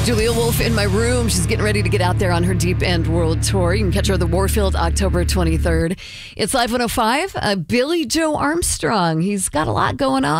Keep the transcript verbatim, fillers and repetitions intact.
Julia Wolf in my room. She's getting ready to get out there on her Deep End World Tour. You can catch her at the Warfield October twenty-third. It's Live one oh five. Uh, Billy Joe Armstrong. He's got a lot going on.